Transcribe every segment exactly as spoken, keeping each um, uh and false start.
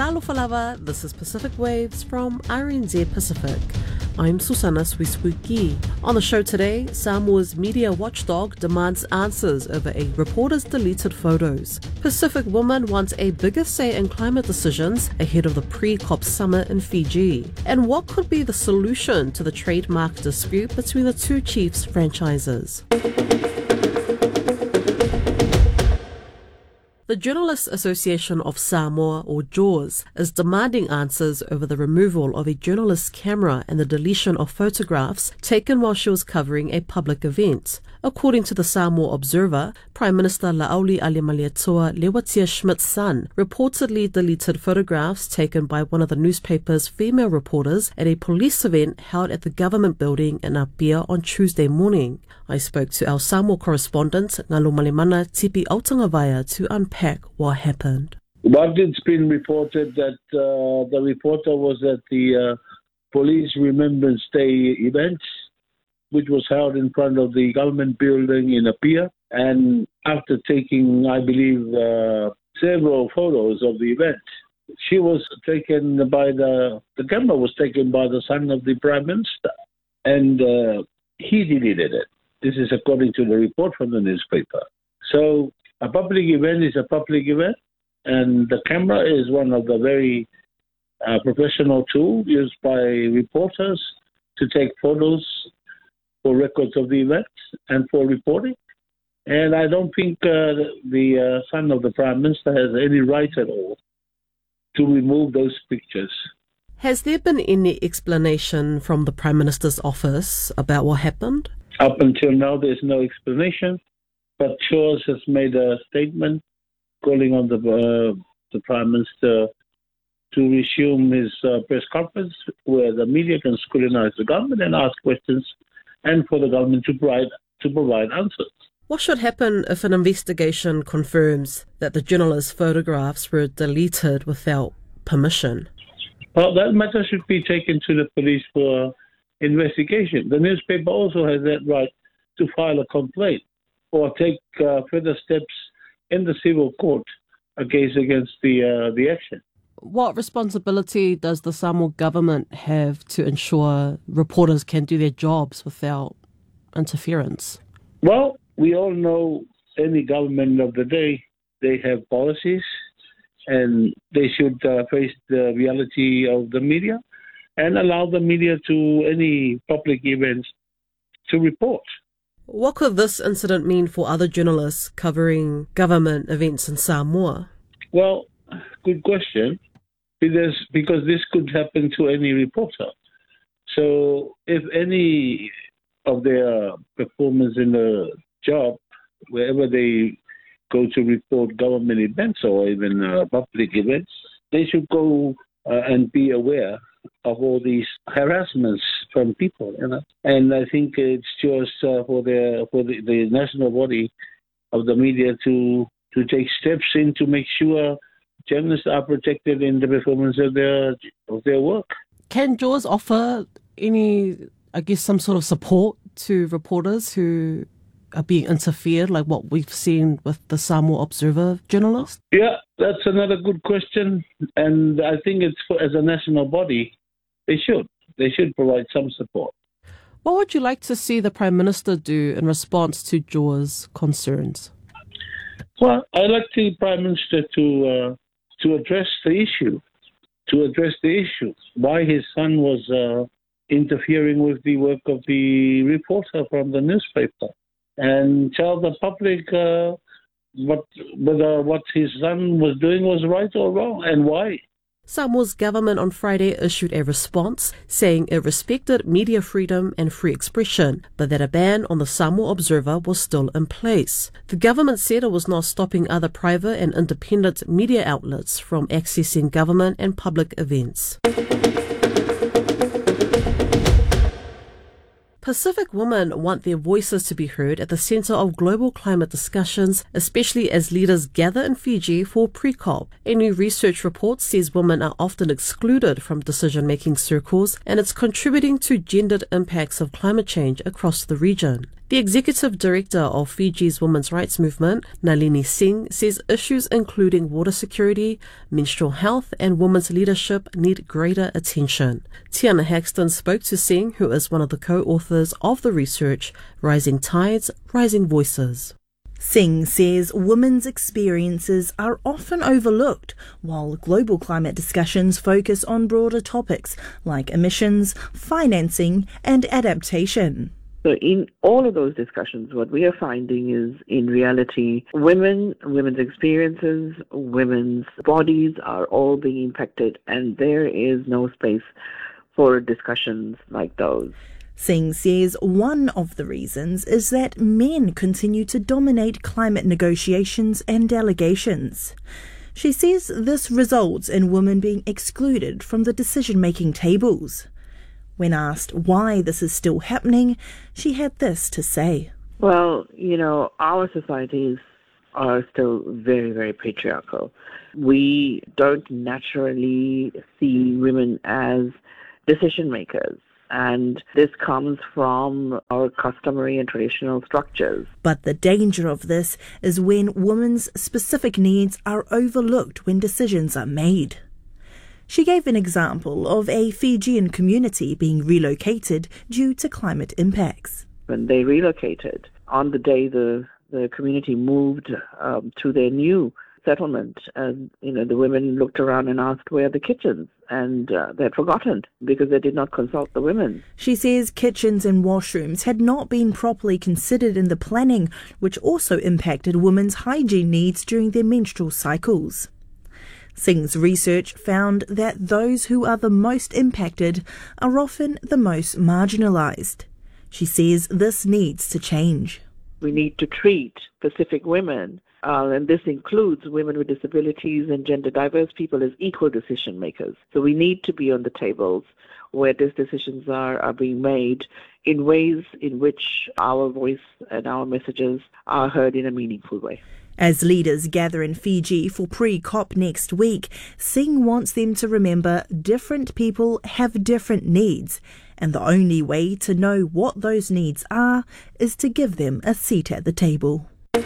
Talofa lava, this is Pacific Waves from R N Z Pacific. I'm Susana Swiswuki. On the show today, Samoa's media watchdog demands answers over a reporter's deleted photos. Pacific woman wants a bigger say in climate decisions ahead of the pre-COP summit in Fiji. And what could be the solution to the trademark dispute between the two chiefs' franchises? The Journalists Association of Samoa, or JAWS, is demanding answers over the removal of a journalist's camera and the deletion of photographs taken while she was covering a public event. According to the Samoa Observer, Prime Minister La'auli Alimaliatoa Lewatia Schmidt's son reportedly deleted photographs taken by one of the newspaper's female reporters at a police event held at the government building in Apia on Tuesday morning. I spoke to our Samoa correspondent, Ngalo Malimana Tipi Autangawaya, to unpack what happened. But it's been reported that uh, the reporter was at the uh, Police Remembrance Day event, which was held in front of the government building in Apia. And after taking, I believe, uh, several photos of the event, she was taken by the, the camera was taken by the son of the Prime Minister, and uh, he deleted it. This is according to the report from the newspaper. So a public event is a public event, and the camera is one of the very uh, professional tools used by reporters to take photos for records of the event and for reporting. And I don't think uh, the uh, son of the Prime Minister has any right at all to remove those pictures. Has there been any explanation from the Prime Minister's office about what happened? Up until now, there's no explanation, but JAWS has made a statement calling on the uh, the Prime Minister to resume his uh, press conference where the media can scrutinize the government and ask questions, and for the government to provide to provide answers. What should happen if an investigation confirms that the journalist's photographs were deleted without permission? Well, that matter should be taken to the police for investigation. The newspaper also has that right to file a complaint or take uh, further steps in the civil court against against the uh, the action. What responsibility does the Samoa government have to ensure reporters can do their jobs without interference? Well, we all know any government of the day, they have policies, and they should uh, face the reality of the media and allow the media to any public events to report. What could this incident mean for other journalists covering government events in Samoa? Well, good question, because, because this could happen to any reporter. So if any of their performers in the job, wherever they go to report government events or even uh, public events, they should go uh, and be aware of all these harassments from people, you know. And I think it's just uh, for the for the, the national body of the media to to take steps in to make sure journalists are protected in the performance of their of their work. Can JAWS offer any, I guess, some sort of support to reporters who are being interfered, like what we've seen with the Samoa Observer journalist? Yeah, that's another good question. And I think it's for, as a national body, they should. They should provide some support. What would you like to see the Prime Minister do in response to JAWS concerns? Well, I'd like the Prime Minister to uh, to address the issue, to address the issue, why his son was uh, interfering with the work of the reporter from the newspaper, and tell the public uh, what, whether what his son was doing was right or wrong, and why. Samoa's government on Friday issued a response saying it respected media freedom and free expression, but that a ban on the Samoa Observer was still in place. The government said it was not stopping other private and independent media outlets from accessing government and public events. Pacific women want their voices to be heard at the centre of global climate discussions, especially as leaders gather in Fiji for pre-COP. A new research report says women are often excluded from decision-making circles, and it's contributing to gendered impacts of climate change across the region. The executive director of Fiji's women's rights movement, Nalini Singh, says issues including water security, menstrual health and women's leadership need greater attention. Tiana Haxton spoke to Singh, who is one of the co-authors of the research, Rising Tides, Rising Voices. Singh says women's experiences are often overlooked, while global climate discussions focus on broader topics like emissions, financing and adaptation. So in all of those discussions, what we are finding is, in reality, women, women's experiences, women's bodies are all being impacted, and there is no space for discussions like those. Singh says one of the reasons is that men continue to dominate climate negotiations and delegations. She says this results in women being excluded from the decision-making tables. When asked why this is still happening, she had this to say. Well, you know, our societies are still very, very patriarchal. We don't naturally see women as decision makers, and this comes from our customary and traditional structures. But the danger of this is when women's specific needs are overlooked when decisions are made. She gave an example of a Fijian community being relocated due to climate impacts. When they relocated, on the day the, the community moved um, to their new settlement, and you know, the women looked around and asked where are the kitchens, and uh, they had forgotten because they did not consult the women. She says kitchens and washrooms had not been properly considered in the planning, which also impacted women's hygiene needs during their menstrual cycles. Singh's research found that those who are the most impacted are often the most marginalised. She says this needs to change. We need to treat Pacific women, uh, and this includes women with disabilities and gender diverse people, as equal decision makers. So we need to be on the tables where these decisions are, are being made in ways in which our voice and our messages are heard in a meaningful way. As leaders gather in Fiji for pre-COP next week, Singh wants them to remember different people have different needs, and the only way to know what those needs are is to give them a seat at the table.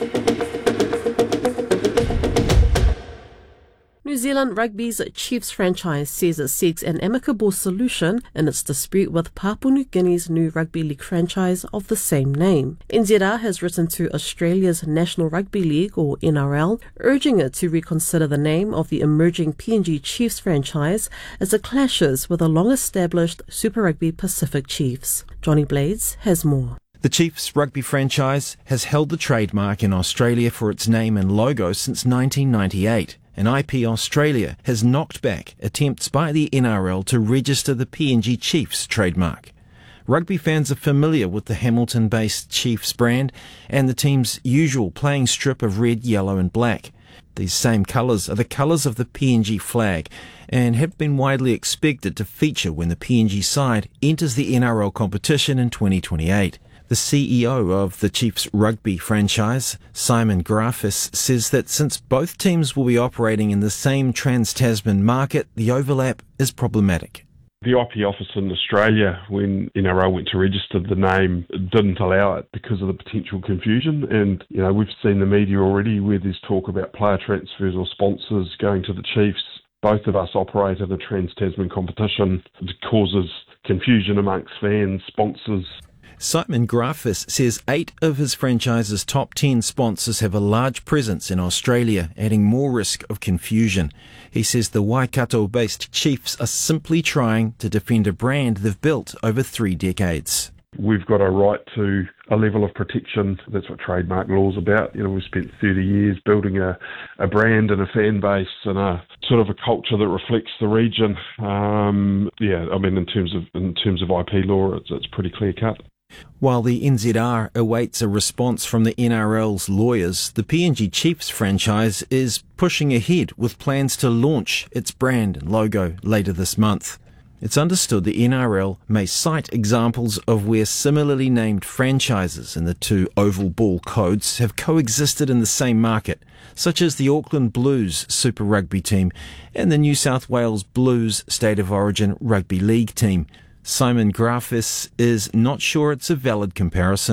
New Zealand Rugby's Chiefs franchise says it seeks an amicable solution in its dispute with Papua New Guinea's new rugby league franchise of the same name. N Z R has written to Australia's National Rugby League, or N R L, urging it to reconsider the name of the emerging P N G Chiefs franchise as it clashes with the long-established Super Rugby Pacific Chiefs. Johnny Blades has more. The Chiefs rugby franchise has held the trademark in Australia for its name and logo since nineteen ninety-eight. And I P Australia has knocked back attempts by the N R L to register the P N G Chiefs trademark. Rugby fans are familiar with the Hamilton-based Chiefs brand and the team's usual playing strip of red, yellow and black. These same colours are the colours of the P N G flag and have been widely expected to feature when the P N G side enters the N R L competition in twenty twenty-eight. The C E O of the Chiefs rugby franchise, Simon Grafis, says that since both teams will be operating in the same Trans-Tasman market, the overlap is problematic. The I P office in Australia, when N R L went to register the name, didn't allow it because of the potential confusion. And, you know, we've seen the media already where there's talk about player transfers or sponsors going to the Chiefs. Both of us operate in a Trans-Tasman competition. It causes confusion amongst fans, sponsors. Simon Grafis says eight of his franchise's top ten sponsors have a large presence in Australia, adding more risk of confusion. He says the Waikato-based Chiefs are simply trying to defend a brand they've built over three decades. We've got a right to a level of protection. That's what trademark law is about. You know, we've spent thirty years building a, a brand and a fan base and a sort of a culture that reflects the region. Um, yeah, I mean, in terms of in terms of I P law, it's, it's pretty clear cut. While the N Z R awaits a response from the N R L's lawyers, the P N G Chiefs franchise is pushing ahead with plans to launch its brand and logo later this month. It's understood the N R L may cite examples of where similarly named franchises in the two oval ball codes have coexisted in the same market, such as the Auckland Blues Super Rugby team and the New South Wales Blues State of Origin Rugby League team. Simon Grafis is not sure it's a valid comparison.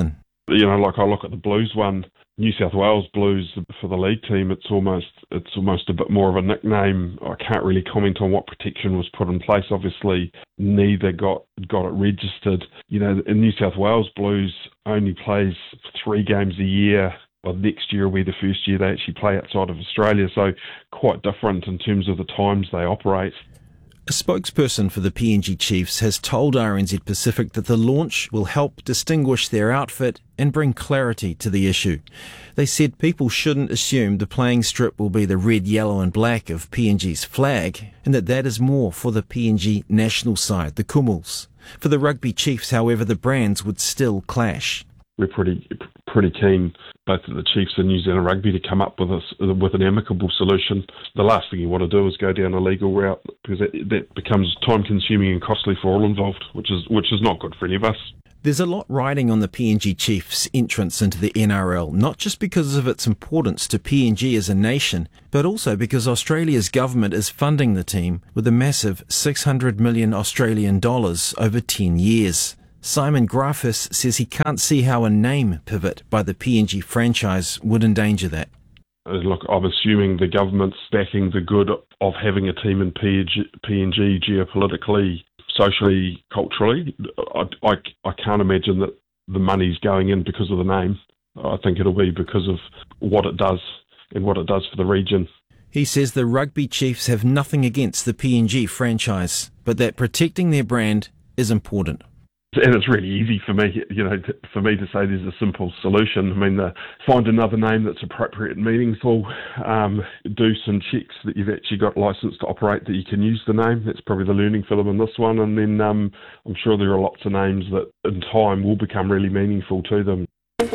You know, like I look at the Blues one, New South Wales Blues for the league team, it's almost it's almost a bit more of a nickname. I can't really comment on what protection was put in place. Obviously, neither got got it registered. You know, in New South Wales Blues only plays three games a year. Well, next year will be the first year they actually play outside of Australia, so quite different in terms of the times they operate. A spokesperson for the P N G Chiefs has told R N Z Pacific that the launch will help distinguish their outfit and bring clarity to the issue. They said people shouldn't assume the playing strip will be the red, yellow and black of P N G's flag, and that that is more for the P N G national side, the Kumuls. For the Rugby Chiefs, however, the brands would still clash. We're pretty pretty keen, both of the Chiefs and New Zealand Rugby, to come up with a, with an amicable solution. The last thing you want to do is go down a legal route, because that, that becomes time-consuming and costly for all involved, which is which is not good for any of us. There's a lot riding on the P N G Chiefs' entrance into the N R L, not just because of its importance to P N G as a nation, but also because Australia's government is funding the team with a massive six hundred million Australian dollars over ten years. Simon Grafis says he can't see how a name pivot by the P N G franchise would endanger that. Look, I'm assuming the government's backing the good of having a team in P N G geopolitically, socially, culturally. I, I, I can't imagine that the money's going in because of the name. I think it'll be because of what it does and what it does for the region. He says the Rugby Chiefs have nothing against the P N G franchise, but that protecting their brand is important. And it's really easy for me, you know, to, for me to say there's a simple solution. I mean, uh, find another name that's appropriate and meaningful. Um, do some checks that you've actually got licence to operate, that you can use the name. That's probably the learning for them in this one. And then um, I'm sure there are lots of names that in time will become really meaningful to them.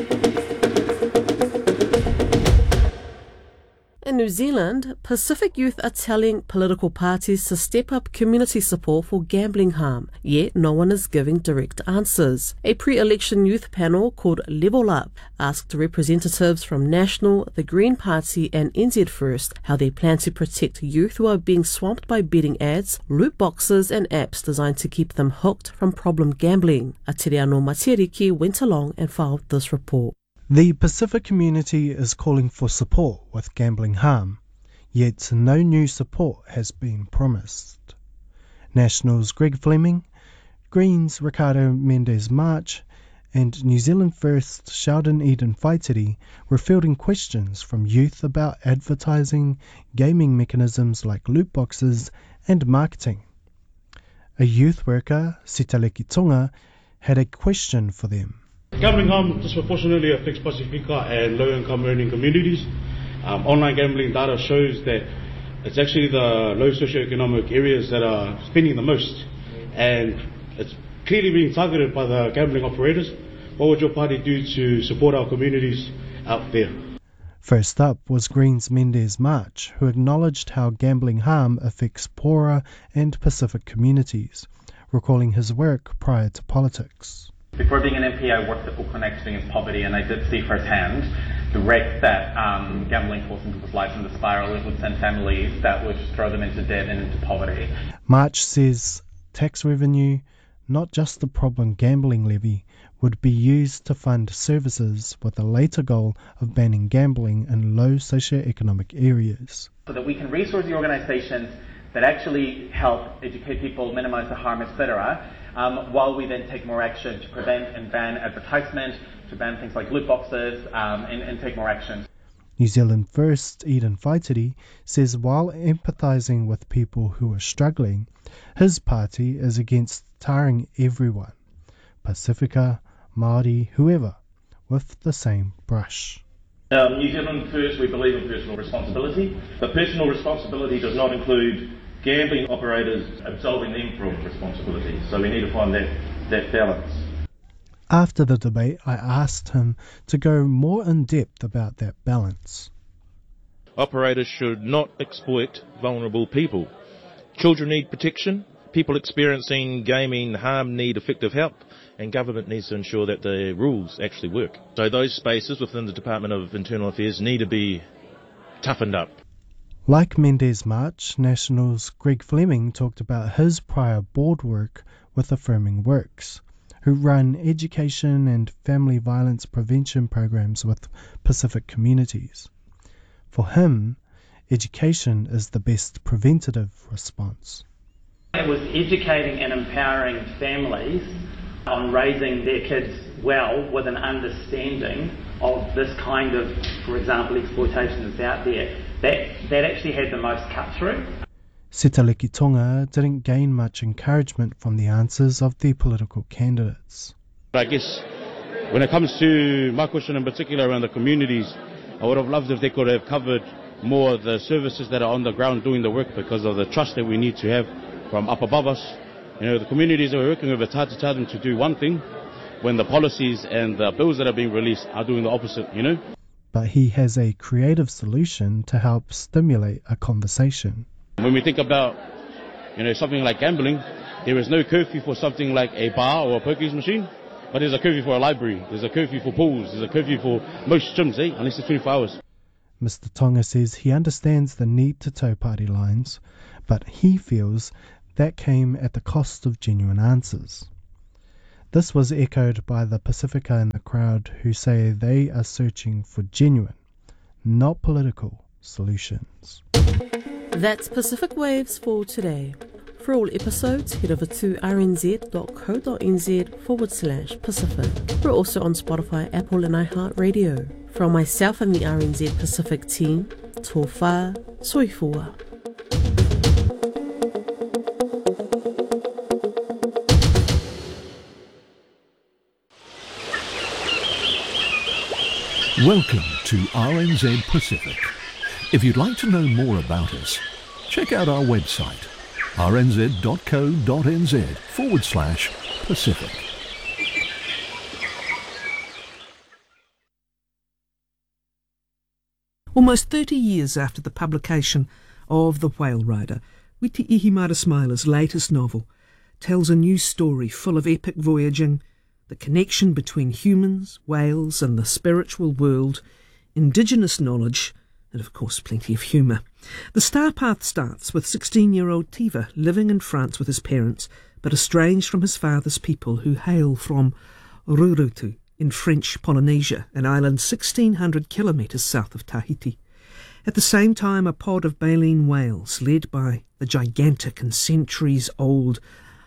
In New Zealand, Pacific youth are telling political parties to step up community support for gambling harm, yet no one is giving direct answers. A pre-election youth panel called Level Up asked representatives from National, the Green Party and N Z First how they plan to protect youth who are being swamped by betting ads, loot boxes and apps designed to keep them hooked from problem gambling. Atiriano Matiriki went along and filed this report. The Pacific community is calling for support with gambling harm, yet no new support has been promised. Nationals Greg Fleming, Greens Ricardo Mendes March, and New Zealand First Sheldon Eden Whaitiri were fielding questions from youth about advertising, gaming mechanisms like loot boxes, and marketing. A youth worker, Sitaleki Tonga, had a question for them. Gambling harm disproportionately affects Pacifica and low-income earning communities. Um, online gambling data shows that it's actually the low socioeconomic areas that are spending the most, and it's clearly being targeted by the gambling operators. What would your party do to support our communities out there? First up was Greens Mendes March, who acknowledged how gambling harm affects poorer and Pacific communities, recalling his work prior to politics. Before being an M P, I worked at Auckland Against Poverty, and I did see firsthand the wreck that um, gambling forced into people's lives in the spiral. It would send families that would throw them into debt and into poverty. March says tax revenue, not just the problem gambling levy, would be used to fund services with a later goal of banning gambling in low socioeconomic areas. So that we can resource the organisations that actually help educate people, minimise the harm, et cetera, Um, while we then take more action to prevent and ban advertisement, to ban things like loot boxes, um, and, and take more action. New Zealand First Eden Whaitiri says while empathising with people who are struggling, his party is against tarring everyone, Pacifica, Māori, whoever, with the same brush. Um, New Zealand First, we believe in personal responsibility, but personal responsibility does not include gambling operators absolving them from responsibility. So we need to find that, that balance. After the debate, I asked him to go more in depth about that balance. Operators should not exploit vulnerable people. Children need protection, people experiencing gaming harm need effective help, and government needs to ensure that the rules actually work. So those spaces within the Department of Internal Affairs need to be toughened up. Like Mendes March, Nationals Greg Fleming talked about his prior board work with Affirming Works, who run education and family violence prevention programs with Pacific communities. For him, education is the best preventative response. It was educating and empowering families on raising their kids well with an understanding of this kind of, for example, exploitation that's out there. That, that actually had the most cut through. Sitaleki Tonga didn't gain much encouragement from the answers of the political candidates. I guess when it comes to my question in particular around the communities, I would have loved if they could have covered more of the services that are on the ground doing the work, because of the trust that we need to have from up above us. You know, the communities that we're working with, it's hard to tell them to do one thing when the policies and the bills that are being released are doing the opposite, you know. But he has a creative solution to help stimulate a conversation. When we think about, you know, something like gambling, there is no curfew for something like a bar or a pokies machine, but there's a curfew for a library, there's a curfew for pools, there's a curfew for most gyms, eh, unless it's twenty-four hours. Mister Tonga says he understands the need to toe party lines, but he feels that came at the cost of genuine answers. This was echoed by the Pacifica in the crowd, who say they are searching for genuine, not political, solutions. That's Pacific Waves for today. For all episodes, head over to rnz.co.nz forward slash Pacific. We're also on Spotify, Apple and iHeartRadio. From myself and the R N Z Pacific team, tō whā, soifua. Welcome to R N Z Pacific. If you'd like to know more about us, check out our website, rnz.co.nz forward slash Pacific. Almost thirty years after the publication of The Whale Rider, Witi Ihimara Smiler's latest novel tells a new story full of epic voyaging, the connection between humans, whales and the spiritual world, indigenous knowledge, and of course plenty of humour. The star path starts with sixteen-year-old Tiva living in France with his parents, but estranged from his father's people who hail from Rurutu in French Polynesia, an island sixteen hundred kilometres south of Tahiti. At the same time, a pod of baleen whales, led by the gigantic and centuries-old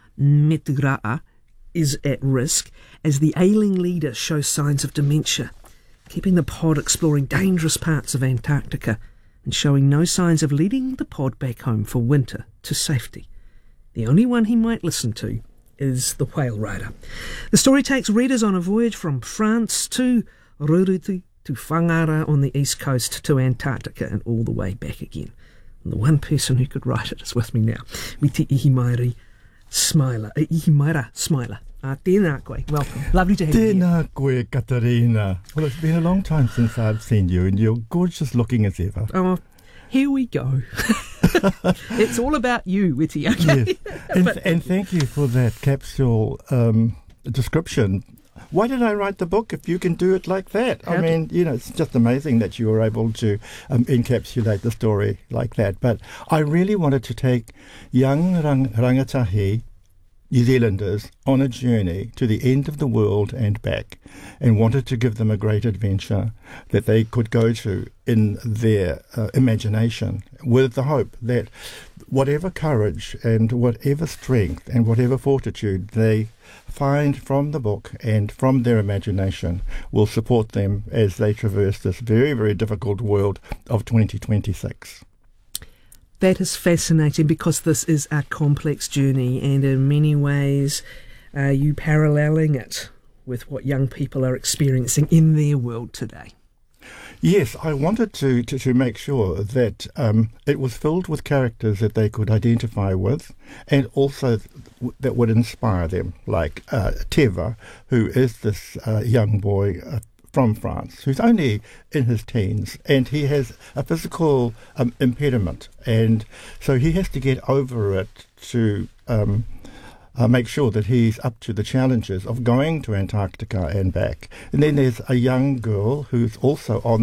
Meturaa, is at risk as the ailing leader shows signs of dementia, keeping the pod exploring dangerous parts of Antarctica and showing no signs of leading the pod back home for winter to safety. The only one he might listen to is the Whale Rider. The story takes readers on a voyage from France to Rurutu to Whangara on the east coast to Antarctica and all the way back again. And the one person who could write it is with me now, Witi Ihimari Smiler, uh, Ihimara Smiler. Uh, tēnā koe, welcome. Lovely to have you here. Tēnā koe, Katarina. Well, it's been a long time since I've seen you, and you're gorgeous looking as ever. Oh, here we go. It's all about you, Witi, okay? Yes. And, and thank you for that capsule um, description. Why did I write the book if you can do it like that? How I mean, you know, it's just amazing that you were able to um, encapsulate the story like that. But I really wanted to take young rang- rangatahi New Zealanders on a journey to the end of the world and back, and wanted to give them a great adventure that they could go to in their uh, imagination, with the hope that whatever courage and whatever strength and whatever fortitude they find from the book and from their imagination will support them as they traverse this very, very difficult world of twenty twenty-six. That is fascinating, because this is a complex journey, and in many ways are uh, you paralleling it with what young people are experiencing in their world today. Yes, I wanted to, to, to make sure that um, it was filled with characters that they could identify with, and also th- that would inspire them, like uh, Teva, who is this uh, young boy uh, from France, who's only in his teens, and he has a physical um, impediment, and so he has to get over it to um, uh, make sure that he's up to the challenges of going to Antarctica and back. And then there's a young girl who's also on this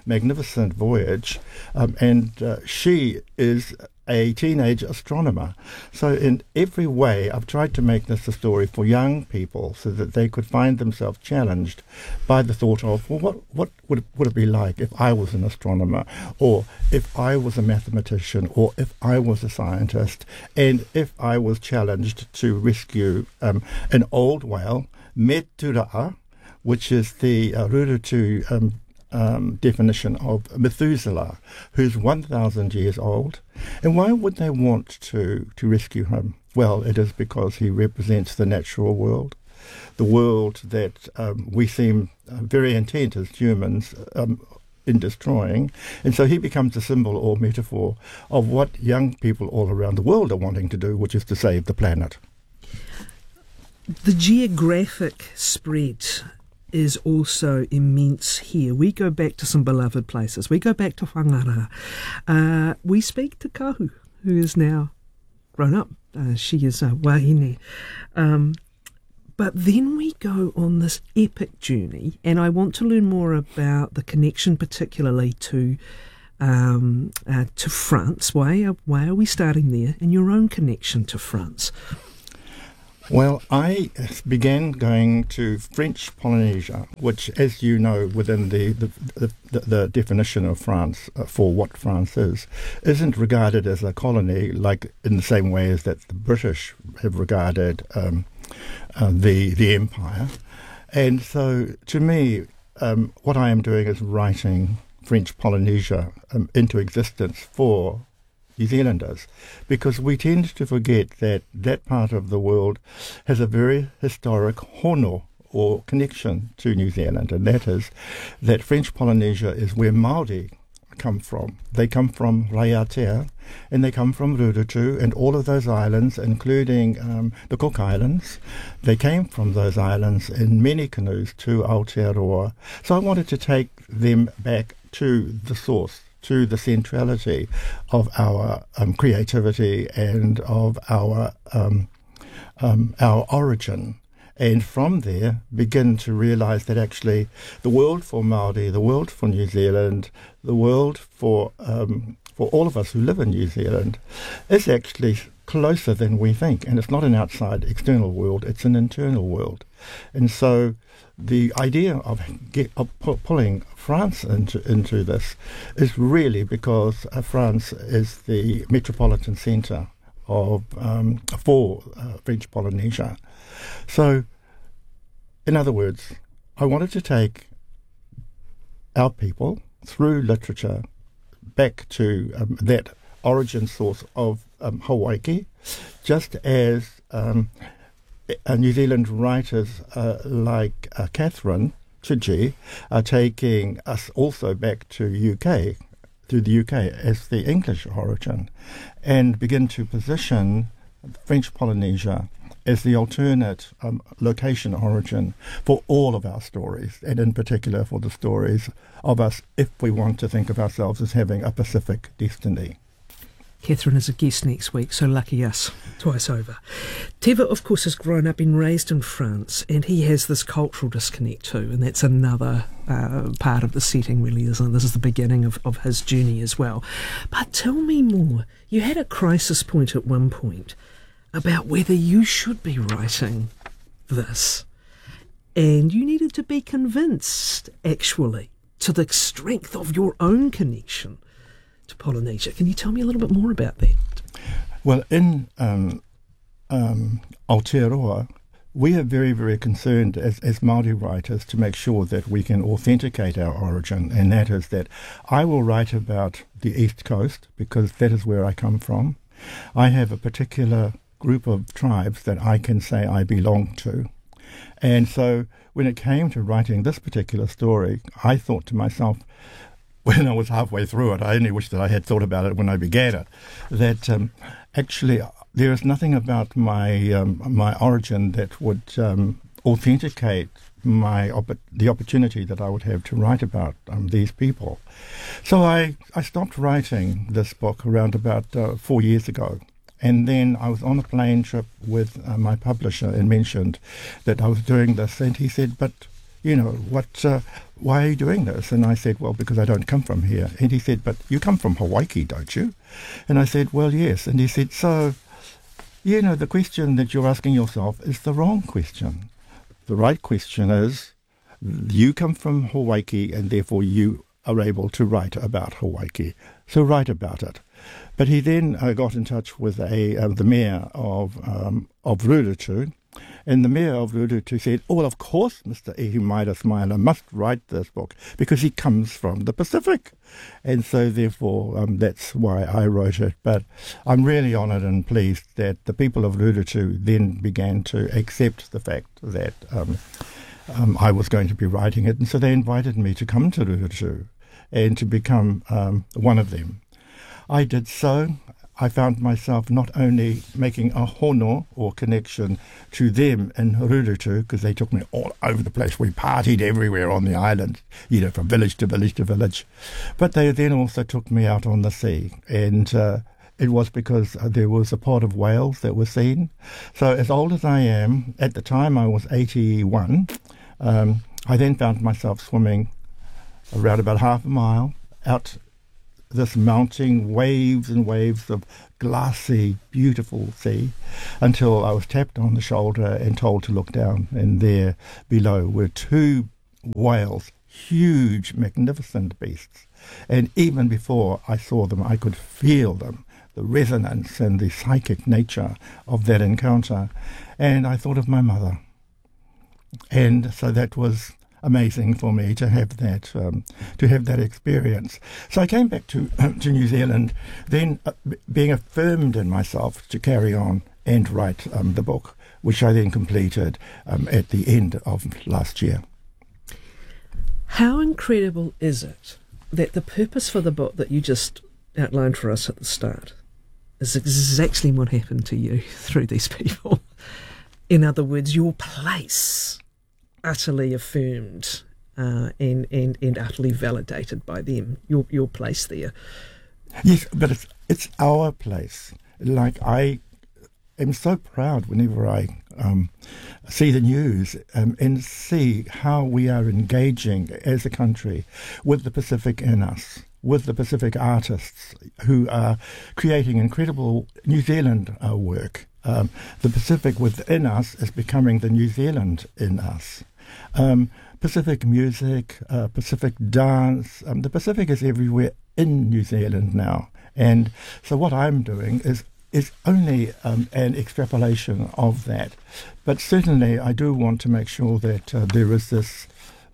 magnificent voyage, um, and uh, she is a teenage astronomer. So in every way, I've tried to make this a story for young people so that they could find themselves challenged by the thought of, well, what, what would, it, would it be like if I was an astronomer, or if I was a mathematician, or if I was a scientist, and if I was challenged to rescue um, an old whale, Metura'a, which is the uh, Rurutu um, Um, definition of Methuselah, who's one thousand years old. And why would they want to, to rescue him? Well, it is because he represents the natural world, the world that um, we seem uh, very intent as humans um, in destroying. And so he becomes a symbol or metaphor of what young people all around the world are wanting to do, which is to save the planet. The geographic spread is also immense here. We go back to some beloved places. We go back to Whangara. Uh, we speak to Kahu, who is now grown up. Uh, she is a wahine. Um, but then we go on this epic journey, and I want to learn more about the connection particularly to um, uh, to France. Why are, why are we starting there, and your own connection to France? Well, I began going to French Polynesia, which, as you know, within the, the, the, the definition of France uh, for what France is, isn't regarded as a colony like in the same way as that the British have regarded um, uh, the, the empire. And so, to me, um, what I am doing is writing French Polynesia um, into existence for New Zealanders, because we tend to forget that that part of the world has a very historic hono, or connection to New Zealand, and that is that French Polynesia is where Māori come from. They come from Raiatea, and they come from Rurutu, and all of those islands, including um, the Cook Islands, they came from those islands in many canoes to Aotearoa. So I wanted to take them back to the source, to the centrality of our um, creativity and of our um, um, our origin, and from there begin to realise that actually the world for Māori, the world for New Zealand, the world for um, for all of us who live in New Zealand is actually closer than we think, and it's not an outside external world, it's an internal world. And so the idea of, get, of pu- pulling France into, into this is really because uh, France is the metropolitan centre of um, for uh, French Polynesia. So, in other words, I wanted to take our people through literature back to um, that origin source of um, Hawaii, just as um, uh, New Zealand writers uh, like uh, Catherine Chidgey are taking us also back to U K, to the U K as the English origin, and begin to position French Polynesia as the alternate um, location origin for all of our stories, and in particular for the stories of us if we want to think of ourselves as having a Pacific destiny. Catherine is a guest next week, so lucky us, twice over. Teva, of course, has grown up and raised in France, and he has this cultural disconnect too, and that's another uh, part of the setting, really, isn't it? This is the beginning of, of his journey as well. But tell me more. You had a crisis point at one point about whether you should be writing this, and you needed to be convinced, actually, to the strength of your own connection to Polynesia. Can you tell me a little bit more about that? Well, in um, um, Aotearoa, we are very, very concerned as, as Māori writers to make sure that we can authenticate our origin, and that is that I will write about the East Coast because that is where I come from. I have a particular group of tribes that I can say I belong to. And so when it came to writing this particular story, I thought to myself, when I was halfway through it, I only wish that I had thought about it when I began it, that um, actually there is nothing about my um, my origin that would um, authenticate my op- the opportunity that I would have to write about um, these people. So I, I stopped writing this book around about uh, four years ago. And then I was on a plane trip with uh, my publisher and mentioned that I was doing this, and he said, but you know, what, uh, why are you doing this? And I said, well, because I don't come from here. And he said, but you come from Hawaii, don't you? And I said, well, yes. And he said, so, you know, the question that you're asking yourself is the wrong question. The right question is, you come from Hawaii and therefore you are able to write about Hawaii. So write about it. But he then uh, got in touch with a uh, the mayor of um, of Rurutu, and the mayor of Rurutu said, oh, well, of course, Mister Ihimaera Smaila must write this book because he comes from the Pacific. And so therefore um, that's why I wrote it. But I'm really honoured and pleased that the people of Rurutu then began to accept the fact that um, um, I was going to be writing it. And so they invited me to come to Rurutu and to become um, one of them. I did so. I found myself not only making a hono or connection to them in Rurutu, because they took me all over the place. We partied everywhere on the island, you know, from village to village to village. But they then also took me out on the sea. And uh, it was because there was a pod of whales that were seen. So as old as I am, at the time I was eighty-one, um, I then found myself swimming around about half a mile out this mounting waves and waves of glassy, beautiful sea, until I was tapped on the shoulder and told to look down. And there below were two whales, huge, magnificent beasts. And even before I saw them, I could feel them, the resonance and the psychic nature of that encounter. And I thought of my mother. And so that was amazing for me to have that um, to have that experience. So I came back to um, to New Zealand, then uh, b- being affirmed in myself to carry on and write um, the book, which I then completed um, at the end of last year. How incredible is it that the purpose for the book that you just outlined for us at the start is exactly what happened to you through these people? In other words, your place utterly affirmed uh, and, and, and utterly validated by them, your your place there. Yes, but it's it's our place. Like, I am so proud whenever I um, see the news um, and see how we are engaging as a country with the Pacific in us, with the Pacific artists who are creating incredible New Zealand uh, work. Um, the Pacific within us is becoming the New Zealand in us. Um, Pacific music, uh, Pacific dance, um, the Pacific is everywhere in New Zealand now. And so what I'm doing is is only um, an extrapolation of that. But certainly I do want to make sure that uh, there is this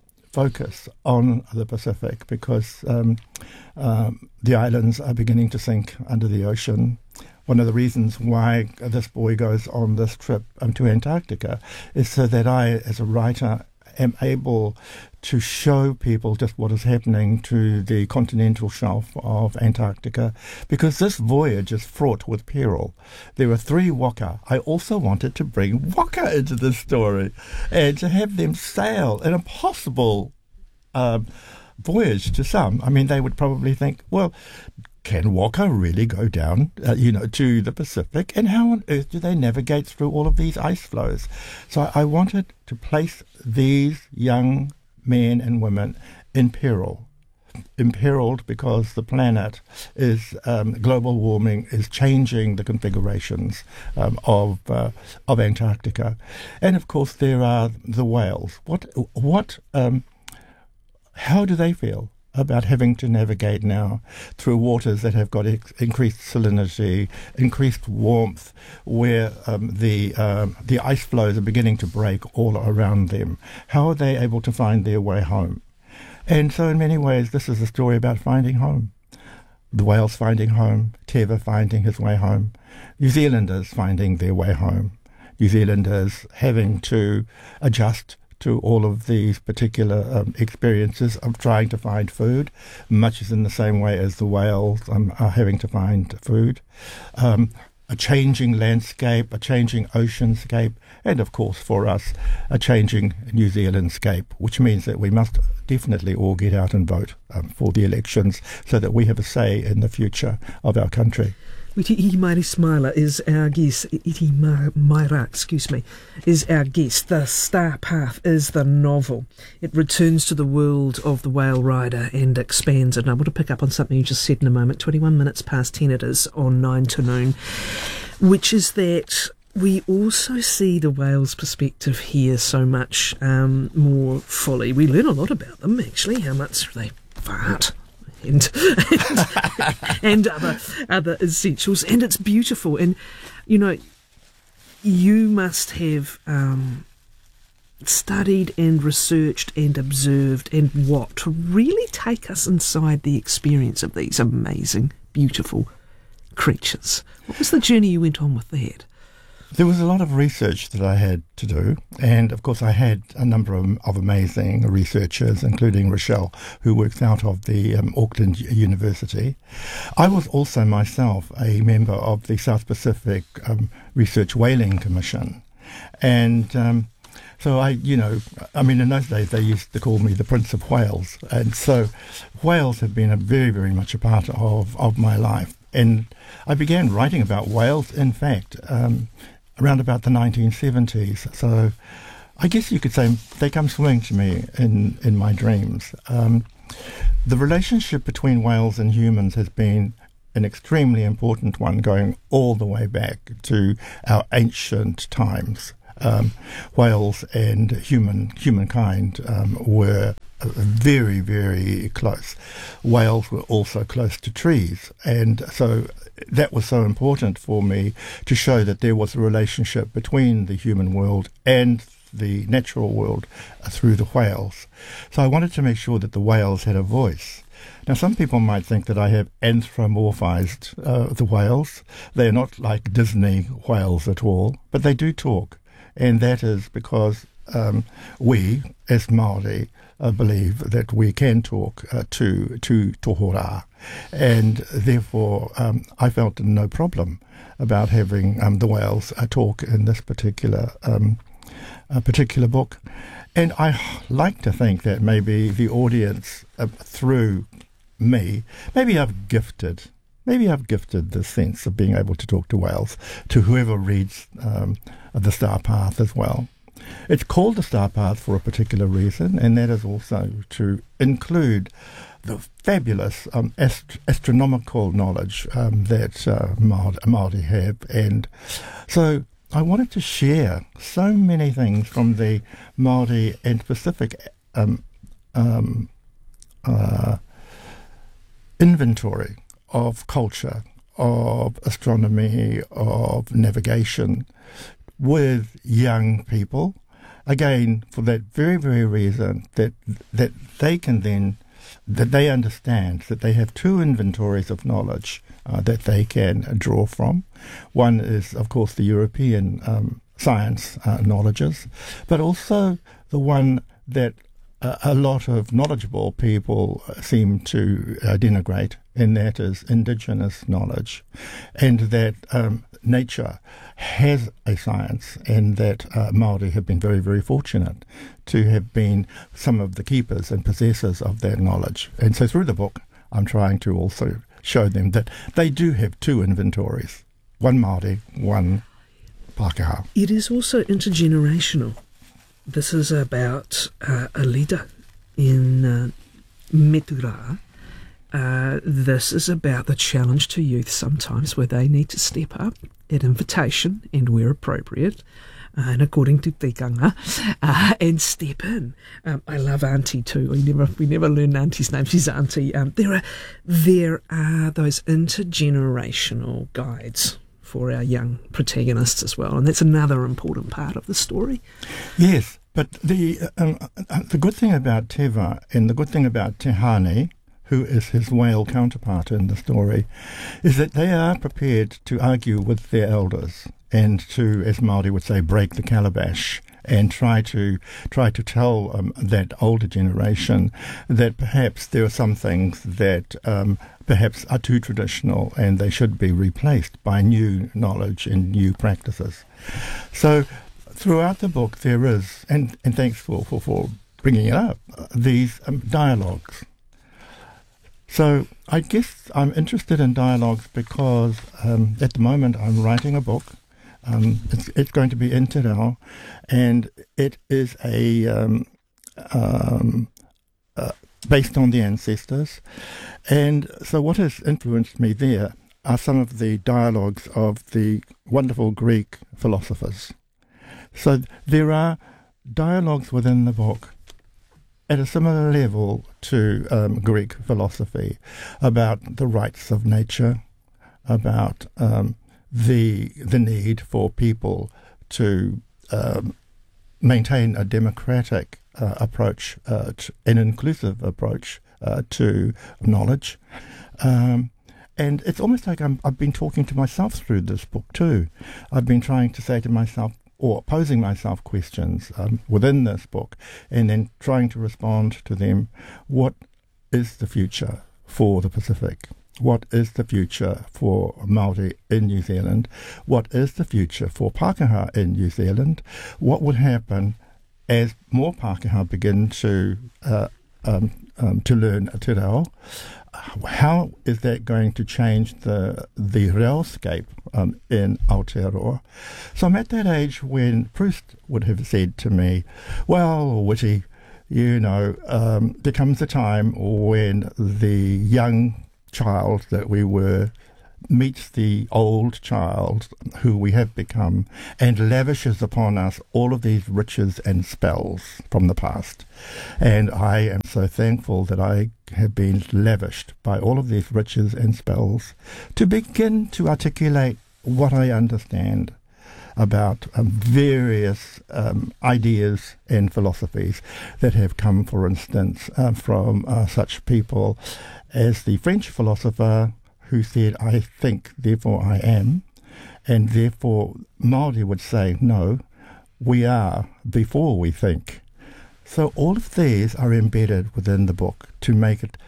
focus on the Pacific, because um, um, the islands are beginning to sink under the ocean. One of the reasons why this boy goes on this trip um, to Antarctica is so that I, as a writer, am able to show people just what is happening to the continental shelf of Antarctica, because this voyage is fraught with peril. There are three waka. I also wanted to bring waka into this story and to have them sail an impossible um, voyage to some. I mean, they would probably think, well, can waka really go down, uh, you know, to the Pacific? And how on earth do they navigate through all of these ice flows? So I wanted to place these young men and women in peril, imperiled because the planet is, um, global warming is changing the configurations um, of uh, of Antarctica. And of course there are the whales. What, what, um, how do they feel about having to navigate now through waters that have got ex- increased salinity, increased warmth, where um, the um, the ice flows are beginning to break all around them? How are they able to find their way home? And so in many ways this is a story about finding home. The whales finding home, Teva finding his way home, New Zealanders finding their way home, New Zealanders having to adjust to all of these particular um, experiences of trying to find food, much as in the same way as the whales um, are having to find food. Um, a changing landscape, a changing oceanscape, and of course for us, a changing New Zealandscape, which means that we must definitely all get out and vote um, for the elections so that we have a say in the future of our country. Iti Mairi Smiler is our guest. Iti Maira, excuse me, is our guest. The Star Path is the novel. It returns to the world of the Whale Rider and expands it. And I want to pick up on something you just said in a moment. twenty-one minutes past ten it is on nine to noon, which is that we also see the whale's perspective here so much um, more fully. We learn a lot about them, actually, how much they fart. And, and, and other other essentials, and it's beautiful. And you know, you must have um, studied and researched and observed and what to really take us inside the experience of these amazing, beautiful creatures. What was the journey you went on with that? There was a lot of research that I had to do, and of course I had a number of, of amazing researchers, including Rochelle, who works out of the um, Auckland University. I was also myself a member of the South Pacific um, Research Whaling Commission, and um, so I, you know, I mean, in those days they used to call me the Prince of Whales, and so whales have been a very, very much a part of, of my life. And I began writing about whales, in fact, um, around about the nineteen seventies. So I guess you could say they come swimming to me in, in my dreams. Um, the relationship between whales and humans has been an extremely important one, going all the way back to our ancient times. Um, whales and human humankind um, were very, very close. Whales were also close to trees, and so that was so important for me to show that there was a relationship between the human world and the natural world through the whales. So I wanted to make sure that the whales had a voice. Now, some people might think that I have anthropomorphized uh, the whales. They're not like Disney whales at all, but they do talk. And that is because um, we, as Māori, uh, believe that we can talk uh, to to tohora. And therefore, um, I felt no problem about having um, the whales uh, talk in this particular um, uh, particular book. And I like to think that maybe the audience, uh, through me, maybe I've gifted Maybe I've gifted the sense of being able to talk to whales to whoever reads um, The Star Path as well. It's called The Star Path for a particular reason, and that is also to include the fabulous um, ast- astronomical knowledge um, that uh, Māori have. And so I wanted to share so many things from the Māori and Pacific um, um, uh, inventory of culture, of astronomy, of navigation with young people, again, for that very, very reason that that they can then, that they understand that they have two inventories of knowledge uh, that they can uh, draw from. One is, of course, the European um, science uh, knowledges, but also the one that Uh, a lot of knowledgeable people seem to uh, denigrate, and that is indigenous knowledge, and that um, nature has a science, and that uh, Māori have been very, very fortunate to have been some of the keepers and possessors of that knowledge. And so through the book, I'm trying to also show them that they do have two inventories, one Māori, one Pākehā. It is also intergenerational. This is about uh, a leader in uh, Metura. Uh, this is about the challenge to youth sometimes where they need to step up at invitation and where appropriate, uh, and according to tikanga, uh, and step in. Um, I love Auntie too. We never we never learn Auntie's name. She's Auntie. Um, there are there are those intergenerational guides for our young protagonists as well, and that's another important part of the story. Yes, but the um, the good thing about Teva and the good thing about Te Hane, who is his whale counterpart in the story, is that they are prepared to argue with their elders and to, as Māori would say, break the calabash and try to try to tell um, that older generation that perhaps there are some things that um, perhaps are too traditional and they should be replaced by new knowledge and new practices. So throughout the book there is, and, and thanks for, for, for bringing it up, uh, these um, dialogues. So I guess I'm interested in dialogues because um, at the moment I'm writing a book. Um, it's, it's going to be in Te Reo, and it is a um, um, uh, based on the ancestors. And so what has influenced me there are some of the dialogues of the wonderful Greek philosophers. So there are dialogues within the book at a similar level to um, Greek philosophy about the rights of nature, about um, the the need for people to um, maintain a democratic uh, approach, uh, to, an inclusive approach uh, to knowledge. Um, and it's almost like I'm, I've been talking to myself through this book too. I've been trying to say to myself, or posing myself questions um, within this book, and then trying to respond to them. What is the future for the Pacific? What is the future for Māori in New Zealand? What is the future for Pākehā in New Zealand? What would happen as more Pākehā begin to uh, um, um, to learn Te Reo? How is that going to change the the reoscape um, in Aotearoa? So I'm at that age when Proust would have said to me, well, Witty, you know, um, there comes a time when the young child that we were meets the old child who we have become and lavishes upon us all of these riches and spells from the past. And I am so thankful that I have been lavished by all of these riches and spells to begin to articulate what I understand about um, various um, ideas and philosophies that have come, for instance, uh, from uh, such people as the French philosopher who said, I think, therefore I am, and therefore Māori would say, no, we are before we think. So all of these are embedded within the book to make it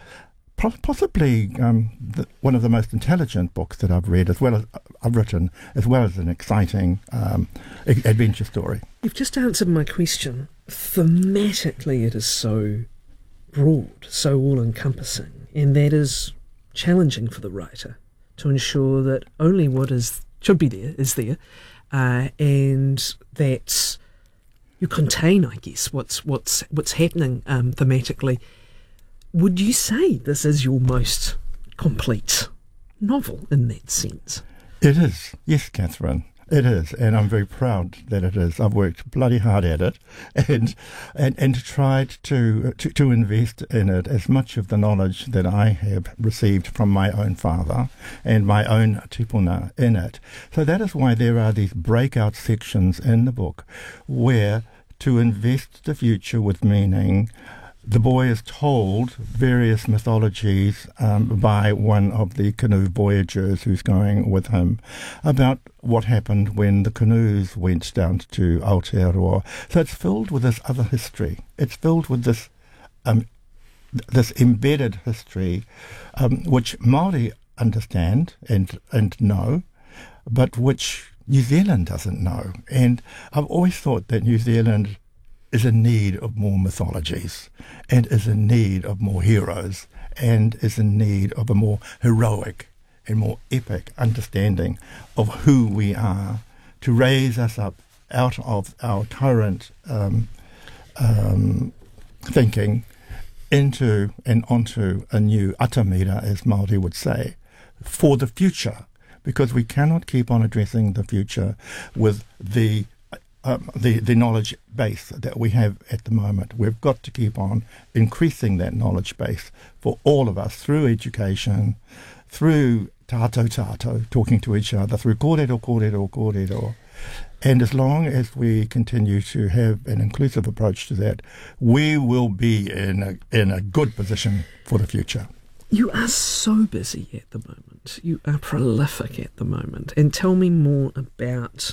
possibly um, the, one of the most intelligent books that I've read, as well as I've written, as well as an exciting um, adventure story. You've just answered my question. Thematically, it is so broad, so all-encompassing, and that is challenging for the writer to ensure that only what is should be there is there, uh, and that you contain, I guess, what's what's what's happening um, thematically. Would you say this is your most complete novel in that sense? It is, yes, Catherine. It is, and I'm very proud that it is. I've worked bloody hard at it, and and, and tried to, to to invest in it as much of the knowledge that I have received from my own father and my own tupuna in it. So that is why there are these breakout sections in the book where to invest the future with meaning, the boy is told various mythologies um, by one of the canoe voyagers who's going with him about what happened when the canoes went down to Aotearoa. So it's filled with this other history. It's filled with this um, this embedded history, um, which Māori understand and and know, but which New Zealand doesn't know. And I've always thought that New Zealand is in need of more mythologies, and is in need of more heroes, and is in need of a more heroic and more epic understanding of who we are, to raise us up out of our current um, um, thinking into and onto a new atamira, as Māori would say, for the future, because we cannot keep on addressing the future with the Um, the, the knowledge base that we have at the moment. We've got to keep on increasing that knowledge base for all of us through education, through tātou tātou, talking to each other, through kōrero, kōrero, kōrero. And as long as we continue to have an inclusive approach to that, we will be in a, in a good position for the future. You are so busy at the moment. You are prolific at the moment. And tell me more about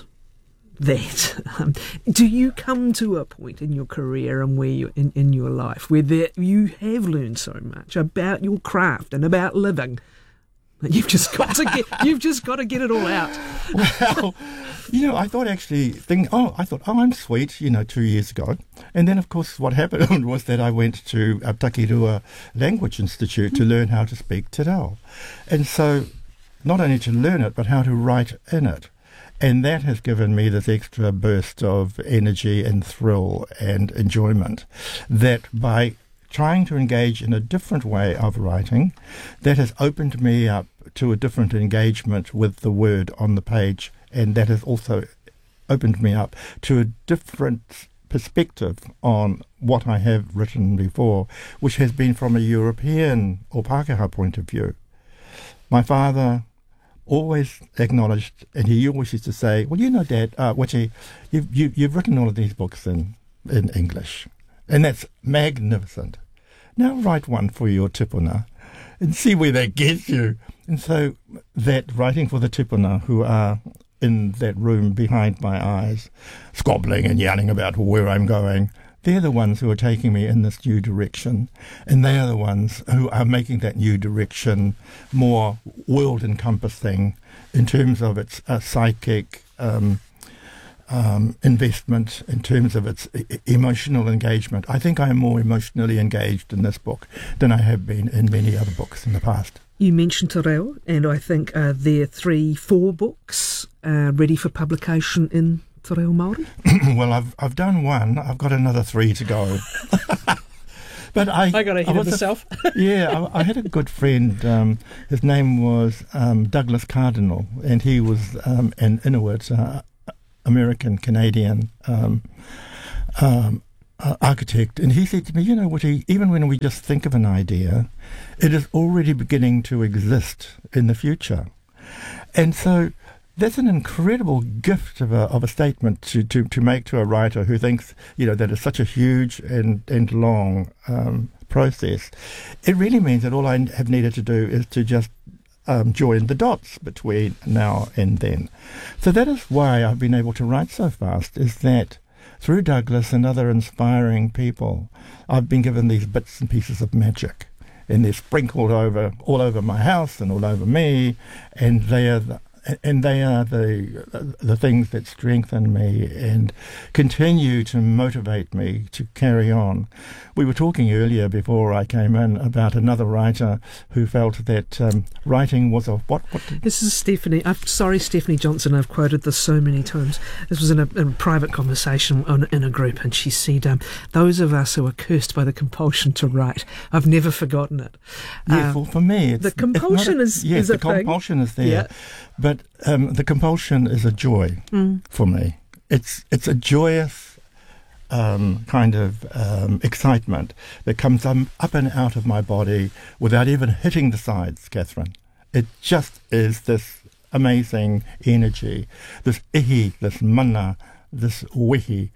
that. Um, do you come to a point in your career and where you in, in your life where there, you have learned so much about your craft and about living You've just got to get. You've just got to get it all out. Well, you know, I thought actually, think, oh, I thought, oh, I'm sweet, you know, two years ago. And then, of course, what happened was that I went to uh, Takirua Language Institute to learn how to speak Te Reo. And so, not only to learn it, but how to write in it. And that has given me this extra burst of energy and thrill and enjoyment that by trying to engage in a different way of writing, that has opened me up to a different engagement with the word on the page, and that has also opened me up to a different perspective on what I have written before, which has been from a European or Pākehā point of view. My father always acknowledged, and he always used to say, well, you know, Dad, uh, Wati, you've, you, you've written all of these books in, in English, and that's magnificent. Now write one for your tipuna and see where that gets you. And so that writing for the tipuna who are in that room behind my eyes, squabbling and yelling about where I'm going, they're the ones who are taking me in this new direction. And they are the ones who are making that new direction more world-encompassing in terms of its uh, psychic um, um, investment, in terms of its e- emotional engagement. I think I am more emotionally engaged in this book than I have been in many other books in the past. You mentioned Te Reo, and I think uh, there are three, four books uh, ready for publication in Te Reo Māori. Well, I've I've done one. I've got another three to go. But I, I got ahead I of myself. A, yeah, I, I had a good friend. Um, his name was um, Douglas Cardinal, and he was um, an Inuit, uh, American Canadian um, um, uh, architect, and he said to me, you know, Woody, even when we just think of an idea, it is already beginning to exist in the future, and so. That's an incredible gift of a of a statement to, to, to make to a writer who thinks, you know, that it's such a huge and, and long um, process. It really means that all I have needed to do is to just um, join the dots between now and then. So that is why I've been able to write so fast, is that through Douglas and other inspiring people, I've been given these bits and pieces of magic. And they're sprinkled over all over my house and all over me, and they are the And they are the the things that strengthen me and continue to motivate me to carry on. We were talking earlier before I came in about another writer who felt that um, writing was a what? what did this is Stephanie. I'm sorry, Stephanie Johnson. I've quoted this so many times. This was in a, in a private conversation on, in a group, and she said, um, "Those of us who are cursed by the compulsion to write, I've never forgotten it." Yeah, uh, well, for me, it's, the compulsion it's is yes, is a the compulsion thing. is there. Yeah. But um, the compulsion is a joy mm. for me. It's it's a joyous um, kind of um, excitement that comes um, up and out of my body without even hitting the sides, Catherine. It just is this amazing energy, this ihi, this mana, this wihi.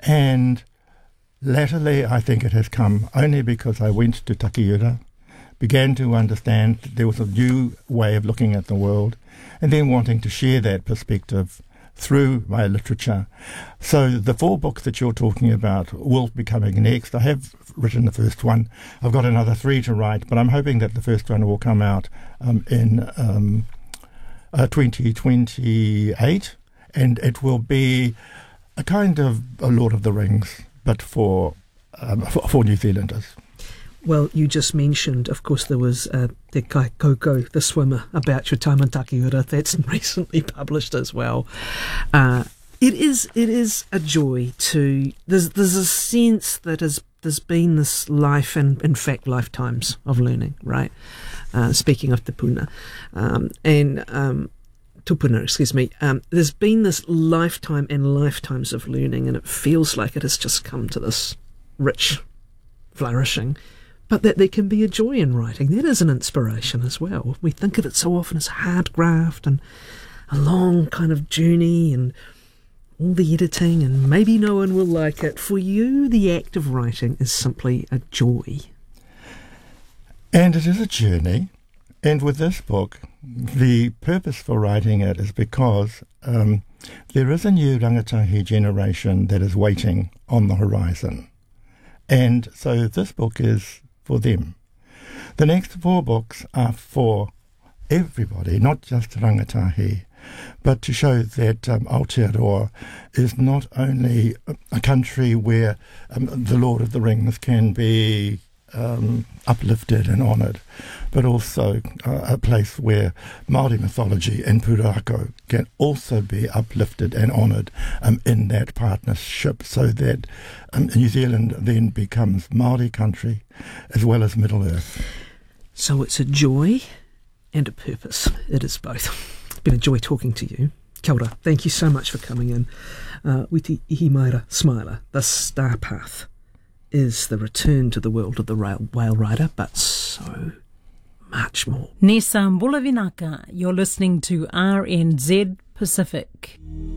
And latterly I think it has come only because I went to Takiura, began to understand that there was a new way of looking at the world, and then wanting to share that perspective through my literature. So the four books that you're talking about will be coming next. I have written the first one. I've got another three to write, but I'm hoping that the first one will come out um, in um, uh, twenty twenty-eight, and it will be a kind of a Lord of the Rings, but for um, for, for New Zealanders. Well, you just mentioned, of course, there was uh, Te Kai Koko, the swimmer, about your time in Takiura. That's recently published as well. Uh, it is it is a joy to... There's there's a sense that has, there's been this life, and in fact lifetimes of learning, right? Uh, speaking of Te Puna. Um, and... Um, Tupuna, excuse me. Um, there's been this lifetime and lifetimes of learning, and it feels like it has just come to this rich flourishing. But that there can be a joy in writing. That is an inspiration as well. We think of it so often as hard graft and a long kind of journey and all the editing, and maybe no one will like it. For you, the act of writing is simply a joy. And it is a journey. And with this book, the purpose for writing it is because um, there is a new rangatahi generation that is waiting on the horizon. And so this book is for them. The next four books are for everybody, not just rangatahi, but to show that um, Aotearoa is not only a country where um, the Lord of the Rings can be um, uplifted and honoured, but also uh, a place where Māori mythology and Pūrākau can also be uplifted and honoured um, in that partnership, so that um, New Zealand then becomes Māori country as well as Middle Earth. So it's a joy and a purpose. It is both. It's been a joy talking to you. Kia ora. Thank you so much for coming in. Uh, Witi Ihimaera Smiler, the Star Path is the return to the world of the rail, whale rider, but so much more. Nesa Mbulavinaka, you're listening to R N Z Pacific.